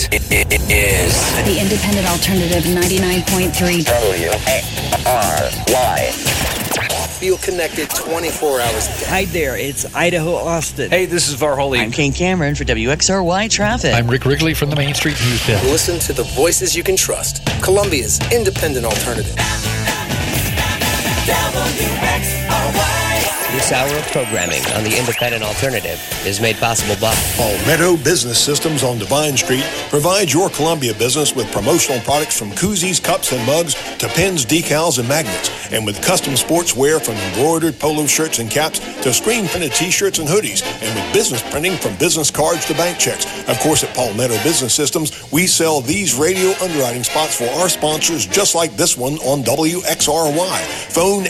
is the Independent Alternative 99.3 WXRY. Feel connected 24 hours a day. Hi there, it's Idaho Austin. Hey, this is Varholy. I'm Kane Cameron for WXRY Traffic. I'm Rick Wrigley from the Main Street News Desk. Listen to the voices you can trust. Columbia's Independent Alternative. This hour of programming on the Independent Alternative is made possible by Palmetto Business Systems on Divine Street provides your Columbia business with promotional products from koozies, cups, and mugs to pins, decals, and magnets, and with custom sportswear from embroidered polo shirts and caps to screen-printed T-shirts and hoodies, and with business printing from business cards to bank checks. Of course, at Palmetto Business Systems, we sell these radio underwriting spots for our sponsors just like this one on WXRY. Phone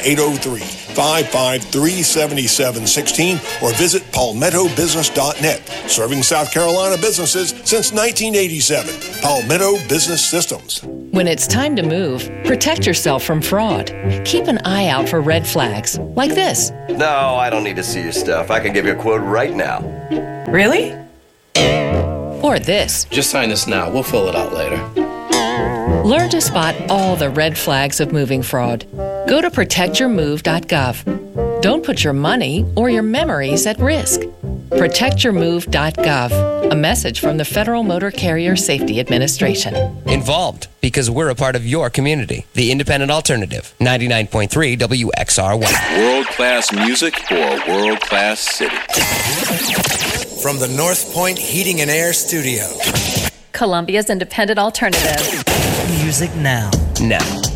803-553-7716 or visit palmettobusiness.net. Serving South Carolina businesses since 1987. Palmetto Business Systems. When it's time to move, protect yourself from fraud. Keep an eye out for red flags, like this. No, I don't need to see your stuff. I can give you a quote right now. Really? Or this. Just sign this now. We'll fill it out later. Learn to spot all the red flags of moving fraud. Go to protectyourmove.gov. Don't put your money or your memories at risk. ProtectYourMove.gov. A message from the Federal Motor Carrier Safety Administration. Involved because we're a part of your community. The Independent Alternative, 99.3 WXRY. World-class music for a world-class city. From the North Point Heating and Air Studio. Columbia's Independent Alternative. Music now. Now.